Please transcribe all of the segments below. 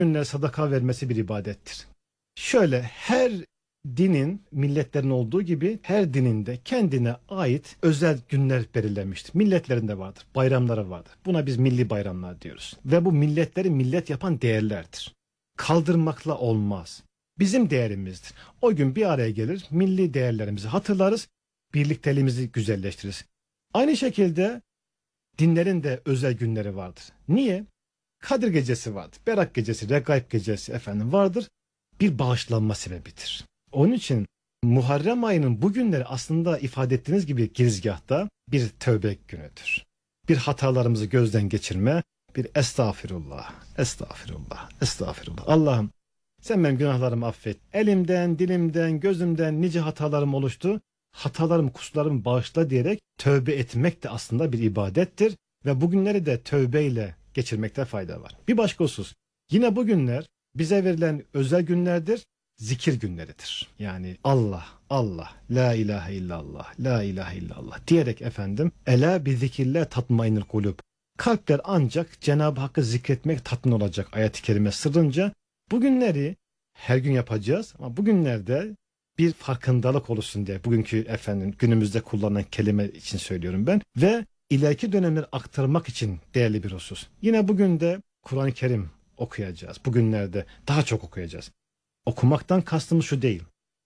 günler sadaka vermesi bir ibadettir. Şöyle her dinin, milletlerin olduğu gibi her dininde kendine ait özel günler belirlenmiştir. Milletlerinde vardır, bayramları vardır. Buna biz milli bayramlar diyoruz. Ve bu milletleri millet yapan değerlerdir. Kaldırmakla olmaz. Bizim değerimizdir. O gün bir araya gelir, milli değerlerimizi hatırlarız, birlikteliğimizi güzelleştiririz. Aynı şekilde dinlerin de özel günleri vardır. Niye? Kadir gecesi vardır. Berak gecesi, Regaib gecesi vardır. Bir bağışlanma sebebidir. Onun için Muharrem ayının bu günleri aslında ifade ettiğiniz gibi girizgahta bir tövbe günüdür. Bir hatalarımızı gözden geçirme, bir estağfirullah, estağfirullah, estağfirullah. Allah'ım sen benim günahlarımı affet. Elimden, dilimden, gözümden nice hatalarım oluştu. Hatalarımı, kusurlarımı bağışla diyerek tövbe etmek de aslında bir ibadettir. Ve bugünleri de tövbeyle geçirmekte fayda var. Bir başka husus. Yine bu günler bize verilen özel günlerdir. Zikir günleridir. Yani Allah, Allah, la ilahe illallah, la ilahe illallah diyerek ela bi zikrillah tatmainul kulub. Kalpler ancak Cenab-ı Hakk'ı zikretmek tatmin olacak ayet-i kerime sırrınca bugünleri her gün yapacağız ama bugünlerde bir farkındalık oluşsun diye bugünkü günümüzde kullanılan kelime için söylüyorum ben ve ileriki dönemleri aktarmak için değerli bir husus. Yine bugün de Kur'an-ı Kerim okuyacağız. Bugünlerde daha çok okuyacağız. Okumaktan kastımız şu değil.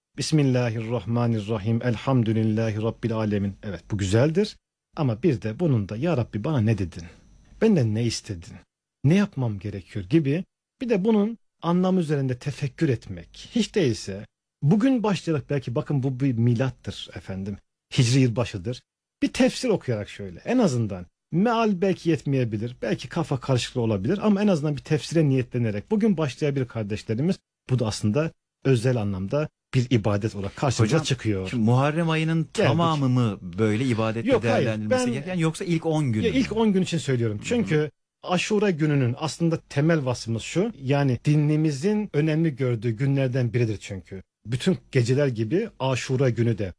Bismillahirrahmanirrahim. Elhamdülillahi Rabbil alemin. Evet bu güzeldir. Ama bir de bunun da ya Rabbi bana ne dedin? Benden ne istedin? Ne yapmam gerekiyor gibi. Bir de bunun anlamı üzerinde tefekkür etmek. Hiç değilse bugün başlayarak belki bakın bu bir milattır Hicri yılbaşıdır. Bir tefsir okuyarak şöyle en azından meal belki yetmeyebilir. Belki kafa karışıklığı olabilir ama en azından bir tefsire niyetlenerek bugün başlayabilir kardeşlerimiz. Bu da aslında özel anlamda bir ibadet olarak karşımıza çıkıyor. Şimdi Muharrem ayının tamamı mı böyle ibadetle değerlendirilmesi gereken yoksa ilk 10 gün mü? İlk 10 gün için söylüyorum. Çünkü Aşure gününün aslında temel vasfımız şu. Yani dinimizin önemli gördüğü günlerden biridir çünkü. Bütün geceler gibi Aşure günü de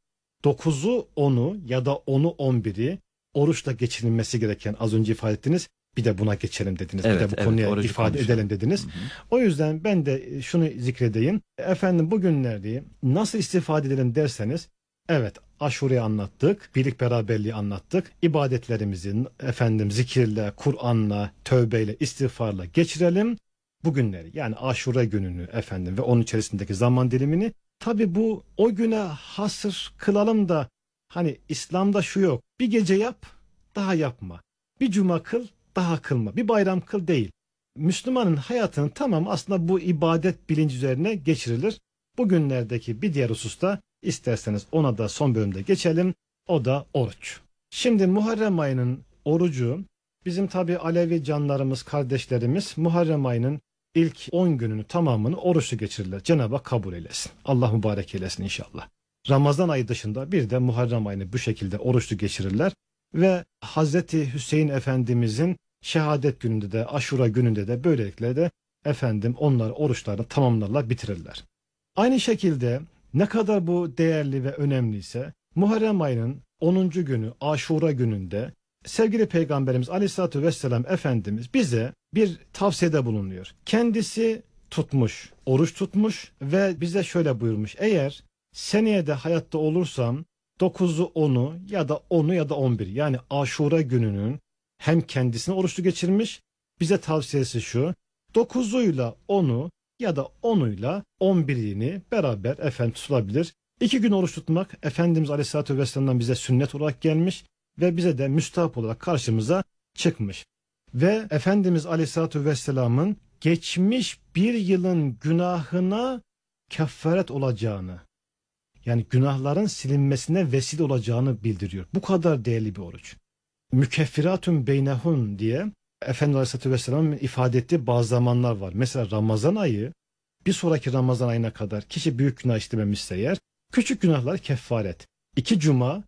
9'u 10'u ya da 10'u 11'i oruçla geçirilmesi gereken az önce ifade ettiniz. Bir de buna geçelim dediniz. Evet, bir de bu konuya ifade edelim dediniz. Hı hı. O yüzden ben de şunu zikredeyim. Bu günleri nasıl istifade edelim derseniz evet Aşure'yi anlattık. Birlik beraberliği anlattık. İbadetlerimizi zikirle, Kur'an'la, tövbeyle, istiğfarla geçirelim. Bu günleri yani Aşure gününü ve onun içerisindeki zaman dilimini tabi bu o güne hasır kılalım da hani İslam'da şu yok. Bir gece yap daha yapma. Bir cuma kıl daha kılma. Bir bayram kıl değil. Müslümanın hayatının tamamı aslında bu ibadet bilinci üzerine geçirilir. Bugünlerdeki bir diğer hususta isterseniz ona da son bölümde geçelim. O da oruç. Şimdi Muharrem ayının orucu bizim tabi Alevi canlarımız, kardeşlerimiz Muharrem ayının ilk 10 gününü tamamını oruçlu geçirirler. Cenab-ı Hak kabul eylesin. Allah mübarek eylesin inşallah. Ramazan ayı dışında bir de Muharrem ayını bu şekilde oruçlu geçirirler. Ve Hazreti Hüseyin Efendimizin şehadet gününde de Aşura gününde de böylelikle de onlar oruçlarını tamamlarlar, bitirirler. Aynı şekilde ne kadar bu değerli ve önemliyse Muharrem ayının 10. günü Aşura gününde sevgili Peygamberimiz Aleyhisselatü Vesselam Efendimiz bize bir tavsiyede bulunuyor. Kendisi tutmuş, oruç tutmuş ve bize şöyle buyurmuş. Eğer seneye de hayatta olursam 9'u 10'u ya da 10'u ya da 11 yani Aşura gününün hem kendisini oruçlu geçirmiş bize tavsiyesi şu 9'uyla 10'u ya da 10'uyla 11'ini beraber tutulabilir. 2 gün oruç tutmak Efendimiz Aleyhisselatü Vesselam'dan bize sünnet olarak gelmiş ve bize de müstahap olarak karşımıza çıkmış. Ve Efendimiz Aleyhisselatü Vesselam'ın geçmiş bir yılın günahına kefaret olacağını yani günahların silinmesine vesile olacağını bildiriyor. Bu kadar değerli bir oruç. Mükeffiratun beynehun diye Efendimiz Aleyhisselatü Vesselam'ın ifade ettiği bazı zamanlar var. Mesela Ramazan ayı bir sonraki Ramazan ayına kadar kişi büyük günah işlememişse eğer küçük günahlar kefaret. 2 cuma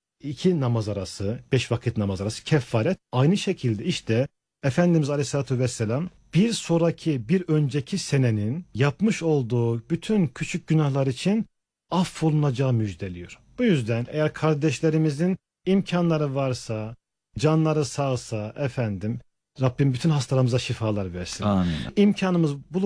2 namaz arası 5 vakit namaz arası kefaret. Aynı şekilde işte Efendimiz Aleyhisselatü Vesselam bir önceki senenin yapmış olduğu bütün küçük günahlar için affolunacağı müjdeliyor. Bu yüzden eğer kardeşlerimizin imkanları varsa, canları sağsa Rabbim bütün hastalarımıza şifalar versin. Amin. İmkanımız